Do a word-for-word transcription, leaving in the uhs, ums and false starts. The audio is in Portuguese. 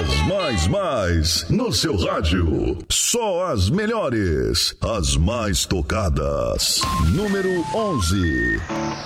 Mais, mais, mais. No seu rádio. Só as melhores. As mais tocadas. Número onze.